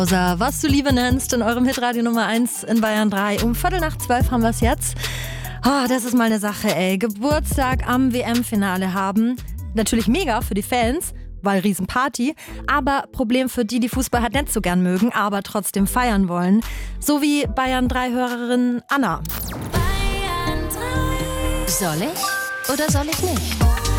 Was du Liebe nennst in eurem Hitradio Nummer 1 in Bayern 3. Um 11:45 haben wir es jetzt. Oh, das ist mal eine Sache, ey. Geburtstag am WM-Finale haben. Natürlich mega für die Fans, weil Riesenparty. Aber Problem für die Fußball halt nicht so gern mögen, aber trotzdem feiern wollen. So wie Bayern 3-Hörerin Anna. Bayern 3. Soll ich oder soll ich nicht?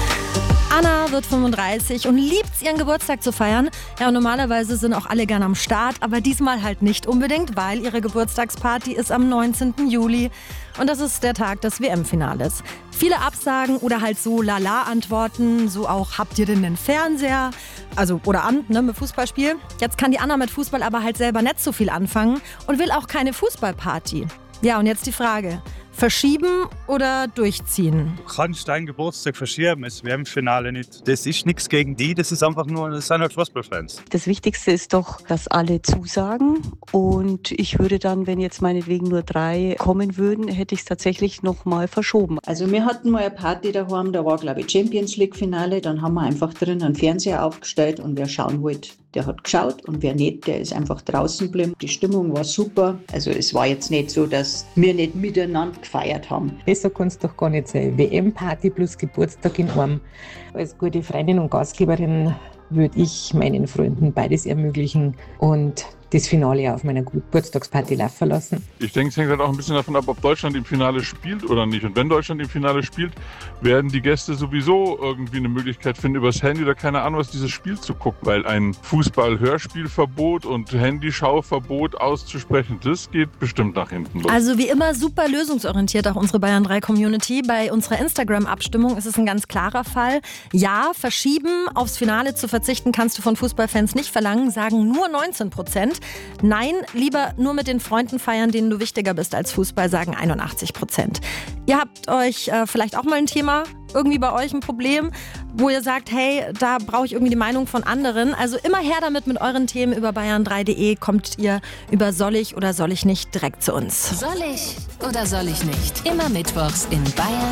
Anna wird 35 und liebt es, ihren Geburtstag zu feiern. Ja, und normalerweise sind auch alle gern am Start, aber diesmal halt nicht unbedingt, weil ihre Geburtstagsparty ist am 19. Juli. Und das ist der Tag des WM-Finales. Viele Absagen oder halt so Lala-Antworten, so auch, habt ihr denn den Fernseher? Also, oder an, ne, mit Fußballspiel. Jetzt kann die Anna mit Fußball aber halt selber nicht so viel anfangen und will auch keine Fußballparty. Ja, und jetzt die Frage. Verschieben oder durchziehen? Du kannst deinen Geburtstag verschieben, es WM-Finale nicht. Das ist nichts gegen die, das ist einfach nur, das sind halt Fußballfans. Das Wichtigste ist doch, dass alle zusagen. Und ich würde dann, wenn jetzt meinetwegen nur 3 kommen würden, hätte ich es tatsächlich nochmal verschoben. Also wir hatten mal eine Party daheim, da war glaube ich Champions League Finale, dann haben wir einfach drin einen Fernseher aufgestellt und wer schauen wollte, der hat geschaut und wer nicht, der ist einfach draußen geblieben. Die Stimmung war super. Also es war jetzt nicht so, dass wir nicht miteinander gefeiert haben. Besser kann es doch gar nicht sein. WM-Party plus Geburtstag in einem. Als gute Freundin und Gastgeberin würde ich meinen Freunden beides ermöglichen und das Finale auf meiner Geburtstagsparty laufen lassen. Ich denke, es hängt halt auch ein bisschen davon ab, ob Deutschland im Finale spielt oder nicht. Und wenn Deutschland im Finale spielt, werden die Gäste sowieso irgendwie eine Möglichkeit finden, übers Handy oder keine Ahnung was, dieses Spiel zu gucken. Weil ein Fußball-Hörspielverbot und Handyschauverbot auszusprechen, das geht bestimmt nach hinten los. Also wie immer super lösungsorientiert auch unsere Bayern 3 Community. Bei unserer Instagram-Abstimmung ist es ein ganz klarer Fall. Ja, verschieben, aufs Finale zu verzichten, kannst du von Fußballfans nicht verlangen, sagen nur 19%. Nein, lieber nur mit den Freunden feiern, denen du wichtiger bist als Fußball, sagen 81%. Ihr habt euch vielleicht auch mal ein Thema, irgendwie bei euch ein Problem, wo ihr sagt, hey, da brauche ich irgendwie die Meinung von anderen. Also immer her damit mit euren Themen. Über bayern3.de kommt ihr über Soll ich oder soll ich nicht direkt zu uns. Soll ich oder soll ich nicht? Immer mittwochs in Bayern